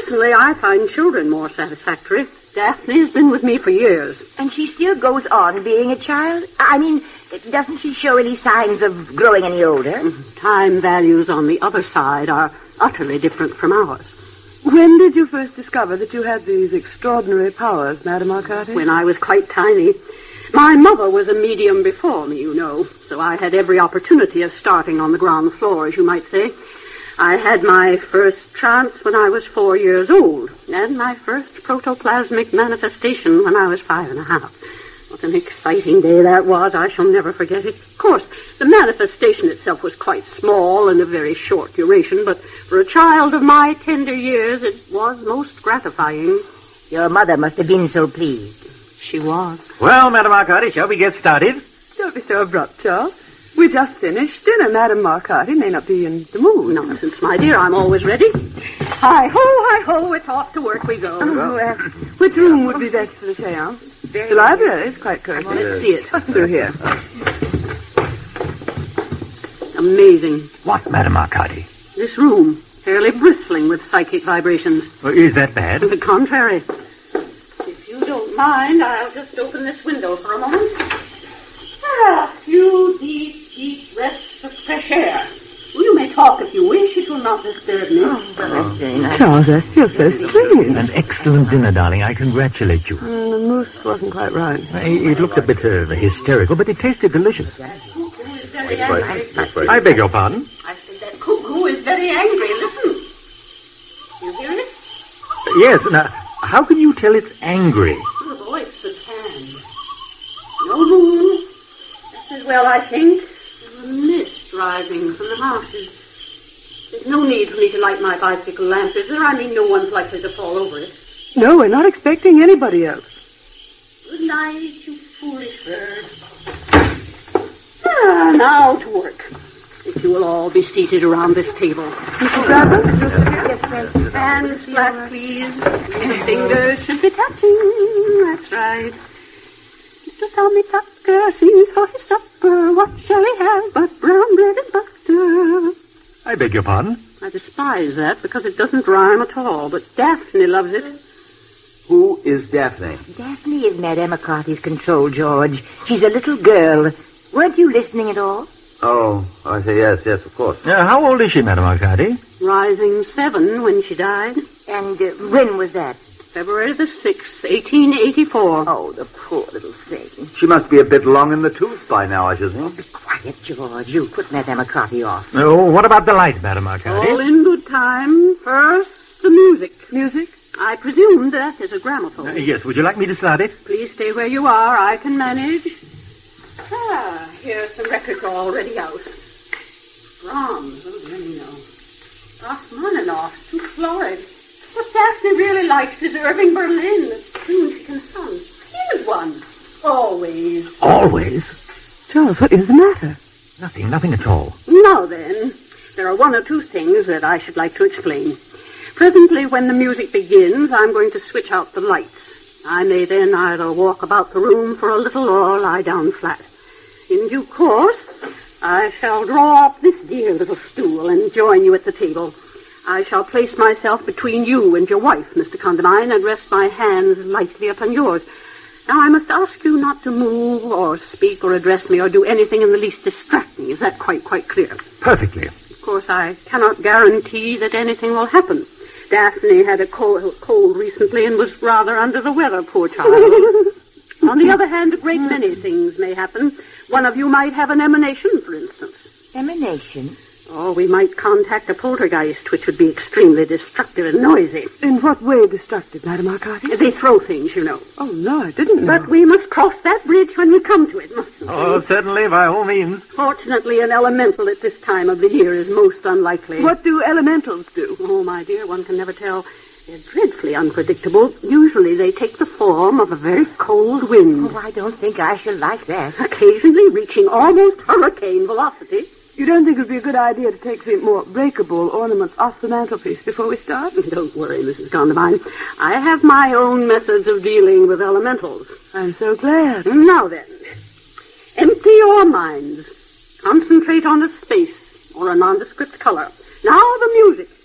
Personally, I find children more satisfactory. Daphne's been with me for years. And she still goes on being a child? I mean, doesn't she show any signs of growing any older? Time values on the other side are utterly different from ours. When did you first discover that you had these extraordinary powers, Madame Arcati? When I was quite tiny. My mother was a medium before me, you know, so I had every opportunity of starting on the ground floor, as you might say. I had my first trance when I was 4 years old, and my first protoplasmic manifestation when I was 5.5. What an exciting day that was. I shall never forget it. Of course, the manifestation itself was quite small and of very short duration, but for a child of my tender years, it was most gratifying. Your mother must have been so pleased. She was. Well, Madame Arcati, shall we get started? Don't be so abrupt, Charles. We just finished dinner. Madame Arcati may not be in the mood. Nonsense, my dear. I'm always ready. Hi-ho, it's off to work we go. Which room would be best for the seance? The library is quite cozy. Let's see it. Through here. Amazing. What, Madame Arcati? This room, fairly bristling with psychic vibrations. Well, is that bad? To the contrary. If you don't mind, I'll just open this window for a moment. A few deep breaths of fresh air. Well, you may talk if you wish. It will not disturb me. That's very nice. Charles, I feel so strange. An excellent dinner, darling. I congratulate you. The mousse wasn't quite right. It looked a bit hysterical, but it tasted delicious. Cuckoo is very angry. I beg your pardon? I said that cuckoo is very angry. Listen. You hear it? Yes. Now, how can you tell it's angry? The voice of hand. No moon. Just as well, I think. There's a mist rising from the marshes. There's no need for me to light my bicycle lamp, is there? I mean, no one's likely to fall over it. No, we're not expecting anybody else. Good night, you foolish bird. Now to work. If you will all be seated around this table. Mrs. Bradford? Hands flat, please. Your fingers should be touching. That's right. Mr. Tommy Tucker sees for his supper. What shall he have but brown bread and butter? I beg your pardon? I despise that because it doesn't rhyme at all, but Daphne loves it. Who is Daphne? Daphne is Madame Arcati's control, George. She's a little girl. Weren't you listening at all? Oh, I say yes, of course. How old is she, Madame Arcati? Rising 7 when she died. And when was that? February the 6th, 1884. Oh, the poor little thing. She must be a bit long in the tooth by now, I should think. Be quiet, George. You put Madame Arcati off. Oh, what about the light, Madame Arcati? All in good time. First, the music. Music? I presume that is a gramophone. Yes, would you like me to start it? Please stay where you are. I can manage. Here's some records already out. Brahms, Rachmaninoff, too florid. What Daphne really likes is Irving Berlin, the Chicken Sun. He was one. Always. Always? Charles, what is the matter? Nothing at all. Now then, there are one or two things that I should like to explain. Presently, when the music begins, I'm going to switch out the lights. I may then either walk about the room for a little or lie down flat. In due course, I shall draw up this dear little stool and join you at the table. I shall place myself between you and your wife, Mr. Condamine, and rest my hands lightly upon yours. Now, I must ask you not to move or speak or address me or do anything in the least distract me. Is that quite clear? Perfectly. Of course, I cannot guarantee that anything will happen. Daphne had a cold recently and was rather under the weather, poor child. On the other hand, a great many things may happen. One of you might have an emanation, for instance. Emanation? Oh, we might contact a poltergeist, which would be extremely destructive and noisy. In what way destructive, Madame Arcati? They throw things, you know. Oh, no, I didn't know. But we must cross that bridge when we come to it, mustn't we? Oh, certainly, by all means. Fortunately, an elemental at this time of the year is most unlikely. What do elementals do? Oh, my dear, one can never tell. They're dreadfully unpredictable. Usually they take the form of a very cold wind. Oh, I don't think I shall like that. Occasionally reaching almost hurricane velocity. You don't think it would be a good idea to take the more breakable ornaments off the mantelpiece before we start? Don't worry, Mrs. Condamine. I have my own methods of dealing with elementals. I'm so glad. Now then, empty your minds. Concentrate on a space or a nondescript color. Now the music.